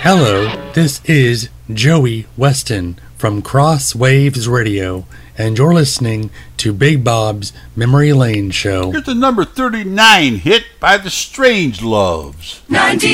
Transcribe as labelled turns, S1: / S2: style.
S1: Hello, this is Joey Weston from Cross Waves Radio, and you're listening to Big Bob's Memory Lane Show.
S2: Here's the number 39 hit by the Strangeloves. 19